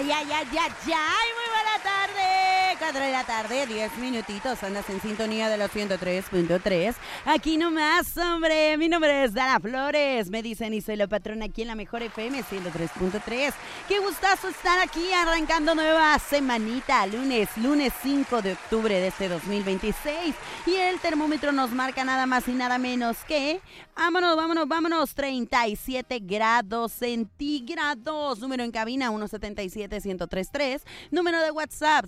Ay, ay, ay, ay, ay, muy buena tarde. 4 de la tarde, 10 minutitos. Andas en sintonía de los 103.3. Aquí nomás, hombre. Mi nombre es Dana Flores. Me dicen y soy la patrona aquí en la mejor FM 103.3. Qué gustazo estar aquí arrancando nueva semanita. Lunes 5 de octubre de este 2026. Y el termómetro nos marca nada más y nada menos que... Vámonos. 37 grados centígrados. Número en cabina 177-1033. Número de WhatsApp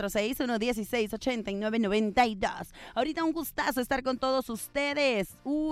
646-116-8992. Ahorita un gustazo estar con todos ustedes.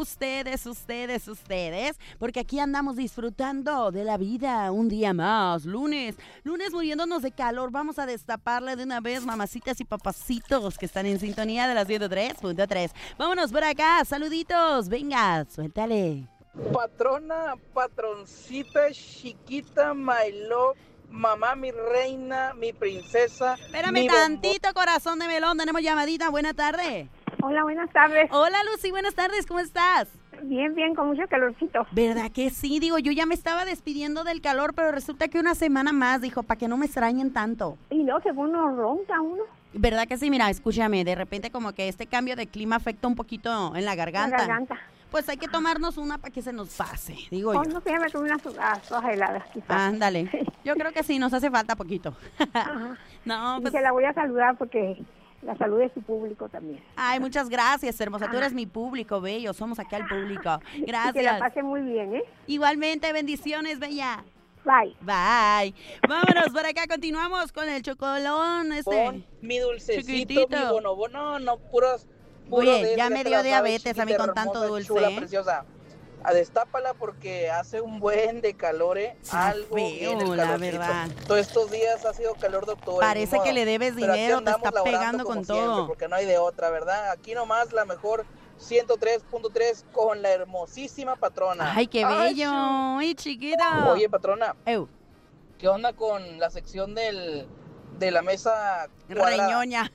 Porque aquí andamos disfrutando de la vida un día más. Lunes muriéndonos de calor. Vamos a destaparle de una vez, mamacitas y papacitos que están en sintonía de la 103.3. Vámonos por acá. Saluditos. Venga, suéltale. Patrona, patroncita, chiquita, my love, mamá, mi reina, mi princesa. Espérame tantito, corazón de melón. Tenemos llamadita. Buena tarde. Hola, buenas tardes. Hola, Lucy. Buenas tardes. ¿Cómo estás? Bien, con mucho calorcito. ¿Verdad que sí? Digo, yo ya me estaba despidiendo del calor, pero resulta que una semana más, dijo, para que no me extrañen tanto. Y no, que uno ronca uno. ¿Verdad que sí? Mira, escúchame, de repente como que este cambio de clima afecta un poquito en la garganta. Pues hay que tomarnos una para que se nos pase, digo yo. No sé, me tomé unas todas heladas, quizás. Ándale, yo creo que sí, nos hace falta poquito. Ajá. No, pues... Y que la voy a saludar porque la salud es su público también. Ay, muchas gracias, hermosa. Tú eres mi público, bello. Somos aquí al público. Gracias. Y que la pase muy bien, ¿eh? Igualmente, bendiciones, bella. Bye. Vámonos, por acá continuamos con el chocolón. Con mi dulcecito, chiquitito. mi bonobono, no puros. Oye, ya me dio diabetes a mí con tanto dulce. Chula, preciosa. Destápala porque hace un buen de calor, algo bien el la verdad. Todos estos días ha sido calor de octubre. Parece que le debes dinero, te está pegando con todo. Siempre, porque no hay de otra, ¿verdad? Aquí nomás la mejor 103.3 con la hermosísima patrona. Ay, qué bello. Ay, chiquita. Oye, patrona. ¿Qué onda con la sección de la mesa Reñoña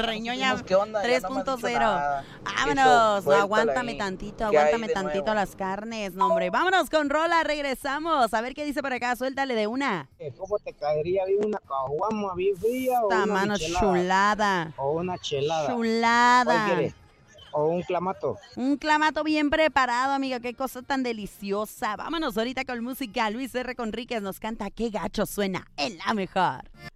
3.0? Vámonos, no, aguántame tantito las carnes, no, hombre. Vámonos con rola, regresamos. A ver qué dice por acá, suéltale de una. ¿Cómo te caería bien una caguama bien fría o una mano michelada? Chulada. O una chelada. Chulada. ¿Cuál quieres? O un clamato. Un clamato bien preparado, amiga. Qué cosa tan deliciosa. Vámonos ahorita con música. Luis R. Conríquez nos canta Qué gacho suena en la mejor.